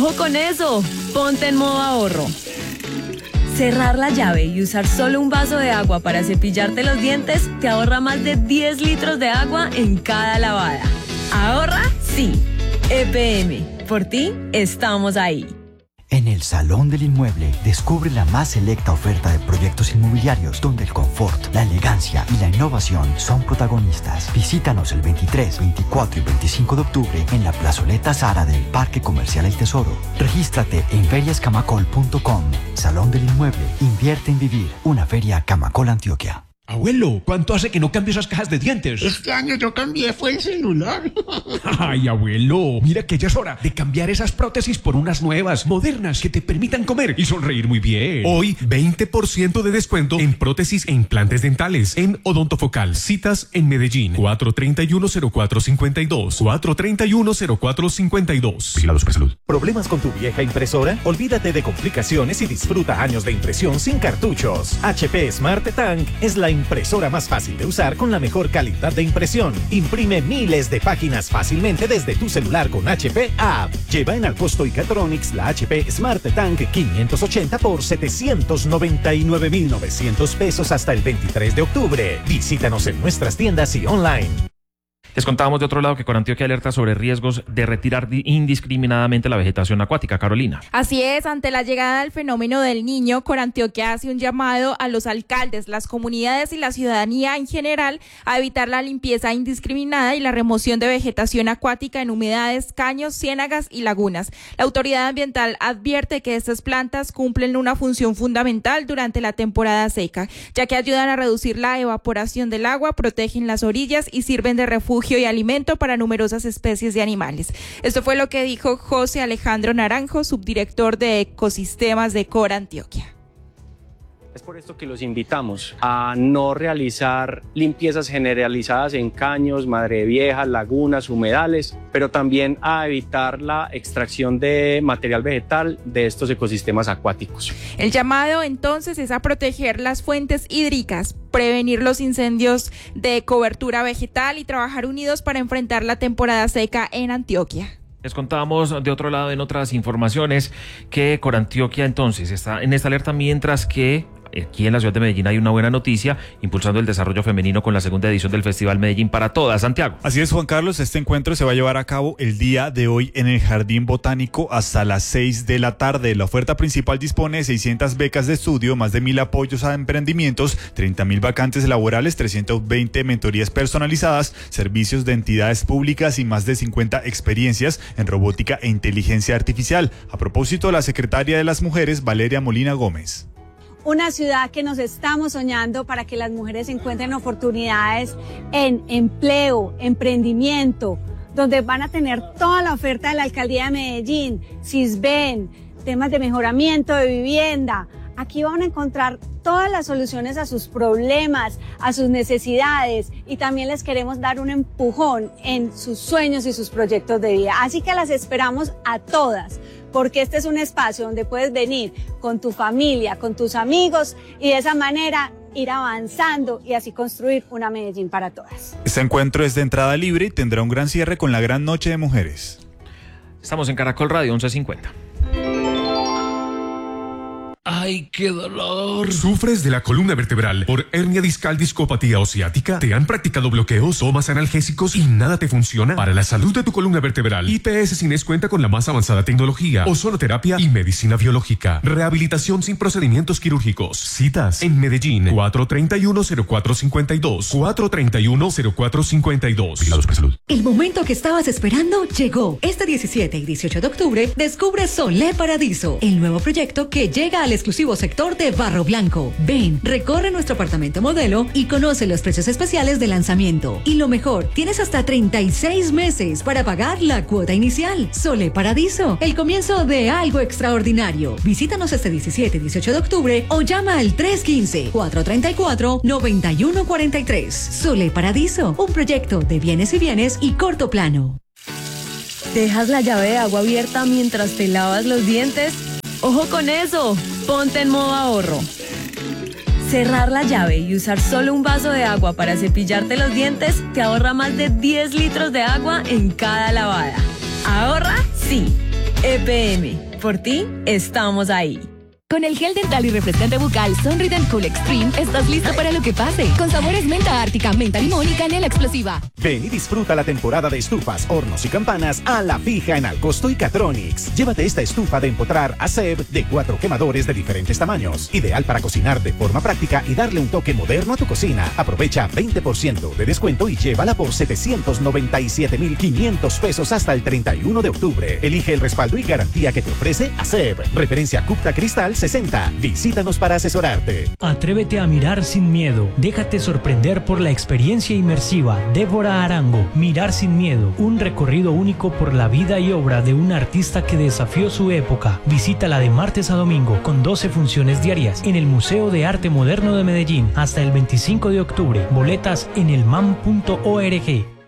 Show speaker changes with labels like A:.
A: ¡Ojo con eso! Ponte en modo ahorro. Cerrar la llave y usar solo un vaso de agua para cepillarte los dientes te ahorra más de 10 litros de agua en cada lavada. ¿Ahorra? Sí. EPM. Por ti, estamos ahí.
B: En el Salón del Inmueble, descubre la más selecta oferta de proyectos inmobiliarios donde el confort, la elegancia y la innovación son protagonistas. Visítanos el 23, 24 y 25 de octubre en la plazoleta Zara del Parque Comercial El Tesoro. Regístrate en feriascamacol.com. Salón del Inmueble. Invierte en vivir. Una feria Camacol, Antioquia.
C: Abuelo, ¿cuánto hace que no cambio esas cajas de dientes?
D: Este año yo cambié, fue el celular.
C: Ay, abuelo, mira que ya es hora de cambiar esas prótesis por unas nuevas, modernas, que te permitan comer y sonreír muy bien. Hoy, 20% de descuento en prótesis e implantes dentales en Odontofocal. Citas en Medellín, 431-0452, 431-0452.
E: Vigilado Supersalud. ¿Problemas con tu vieja impresora? Olvídate de complicaciones y disfruta años de impresión sin cartuchos. HP Smart Tank es la impresora más fácil de usar con la mejor calidad de impresión. Imprime miles de páginas fácilmente desde tu celular con HP App. Lleva en Alcosto y Catronics la HP Smart Tank 580 por 799.900 pesos hasta el 23 de octubre. Visítanos en nuestras tiendas y online.
F: Les contábamos de otro lado que Corantioquia alerta sobre riesgos de retirar indiscriminadamente la vegetación acuática. Carolina.
G: Así es, ante la llegada del fenómeno del Niño, Corantioquia hace un llamado a los alcaldes, las comunidades y la ciudadanía en general a evitar la limpieza indiscriminada y la remoción de vegetación acuática en humedales, caños, ciénagas y lagunas. La autoridad ambiental advierte que estas plantas cumplen una función fundamental durante la temporada seca, ya que ayudan a reducir la evaporación del agua, protegen las orillas y sirven de refugio y alimento para numerosas especies de animales. Esto fue lo que dijo José Alejandro Naranjo, subdirector de Ecosistemas de Corantioquia.
H: Es por esto que los invitamos a no realizar limpiezas generalizadas en caños, madreviejas, lagunas, humedales, pero también a evitar la extracción de material vegetal de estos ecosistemas acuáticos.
G: El llamado entonces es a proteger las fuentes hídricas, prevenir los incendios de cobertura vegetal y trabajar unidos para enfrentar la temporada seca en Antioquia.
F: Les contábamos de otro lado en otras informaciones que Corantioquia entonces está en esta alerta, mientras que aquí en la ciudad de Medellín hay una buena noticia, impulsando el desarrollo femenino con la segunda edición del Festival Medellín para Todas. Santiago.
I: Así es, Juan Carlos, este encuentro se va a llevar a cabo el día de hoy en el Jardín Botánico hasta las 6 de la tarde. La oferta principal dispone de 600 becas de estudio, más de 1.000 apoyos a emprendimientos, 30.000 vacantes laborales, 320 mentorías personalizadas, servicios de entidades públicas y más de 50 experiencias en robótica e inteligencia artificial. A propósito, la secretaria de las Mujeres, Valeria Molina Gómez.
J: Una ciudad que nos estamos soñando para que las mujeres encuentren oportunidades en empleo, emprendimiento, donde van a tener toda la oferta de la Alcaldía de Medellín, SISBEN, temas de mejoramiento de vivienda. Aquí van a encontrar todas las soluciones a sus problemas, a sus necesidades, y también les queremos dar un empujón en sus sueños y sus proyectos de vida. Así que las esperamos a todas, porque este es un espacio donde puedes venir con tu familia, con tus amigos, y de esa manera ir avanzando y así construir una Medellín para todas.
I: Este encuentro es de entrada libre y tendrá un gran cierre con la Gran Noche de Mujeres.
F: Estamos en Caracol Radio 1150.
C: ¡Ay, qué dolor! ¿Sufres de la columna vertebral por hernia discal, discopatía o ciática? ¿Te han practicado bloqueos, tomas analgésicos y nada te funciona? Para la salud de tu columna vertebral, IPS Cines cuenta con la más avanzada tecnología, ozonoterapia y medicina biológica. Rehabilitación sin procedimientos quirúrgicos. Citas en Medellín, 431-0452, 431-0452. Vigilado Supersalud.
K: El momento que estabas esperando llegó. Este 17 y 18 de octubre, descubre Solé Paradiso, el nuevo proyecto que llega al exclusivo sector de Barro Blanco. Ven, recorre nuestro apartamento modelo y conoce los precios especiales de lanzamiento. Y lo mejor, tienes hasta 36 meses para pagar la cuota inicial. Solé Paradiso, el comienzo de algo extraordinario. Visítanos este 17 y 18 de octubre o llama al 315-434-9143. Solé Paradiso, un proyecto de bienes y corto plano.
A: ¿Dejas la llave de agua abierta mientras te lavas los dientes? ¡Ojo con eso! Ponte en modo ahorro. Cerrar la llave y usar solo un vaso de agua para cepillarte los dientes te ahorra más de 10 litros de agua en cada lavada. ¿Ahorra? Sí. EPM, por ti estamos ahí.
L: Con el gel dental y refrescante bucal Sonrident Cool Extreme estás listo para lo que pase. Con sabores menta ártica, menta limón y canela explosiva.
E: Ven y disfruta la temporada de estufas, hornos y campanas a la fija en Alcosto y Catronics. Llévate esta estufa de empotrar ASEB de 4 quemadores de diferentes tamaños. Ideal para cocinar de forma práctica y darle un toque moderno a tu cocina. Aprovecha 20% de descuento y llévala por 797.500 pesos hasta el 31 de octubre. Elige el respaldo y garantía que te ofrece ASEB. Referencia Cupta Cristal 60. Visítanos para asesorarte.
M: Atrévete a mirar sin miedo. Déjate sorprender por la experiencia inmersiva. Débora Arango, Mirar sin miedo. Un recorrido único por la vida y obra de un artista que desafió su época. Visítala de martes a domingo con 12 funciones diarias en el Museo de Arte Moderno de Medellín hasta el 25 de octubre. Boletas en elmam.org.